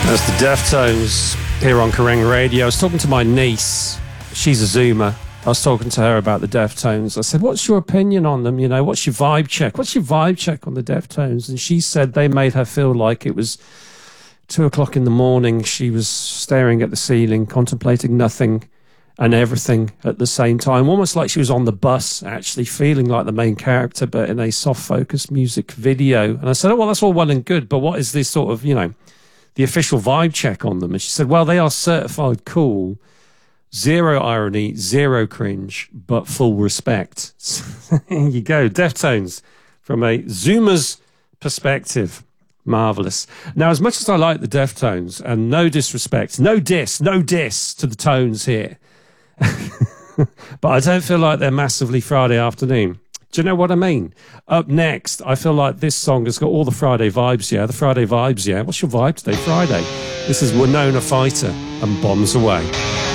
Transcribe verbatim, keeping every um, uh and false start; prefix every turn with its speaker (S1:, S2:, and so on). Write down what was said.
S1: That's the Deftones here on Kerrang Radio. I was talking to my niece. She's a Zoomer. I was talking to her about the Deftones. I said, what's your opinion on them? You know, what's your vibe check? What's your vibe check on the Deftones? And she said they made her feel like it was two o'clock in the morning. She was staring at the ceiling, contemplating nothing and everything at the same time. Almost like she was on the bus, actually, feeling like the main character, but in a soft-focused music video. And I said, oh, well, that's all well and good, but what is this sort of, you know, the official vibe check on them? And she said, well, they are certified cool, zero irony, zero cringe, but full respect. Here you go, Deftones from a Zoomer's perspective. Marvellous. Now, as much as I like the Deftones, and no disrespect, no diss, no diss to the Tones here, but I don't feel like they're massively Friday afternoon. Do you know what I mean? Up next, I feel like this song has got all the Friday vibes, yeah? The Friday vibes, yeah? What's your vibe today? Friday. This is Winona Fighter and Bombs Away.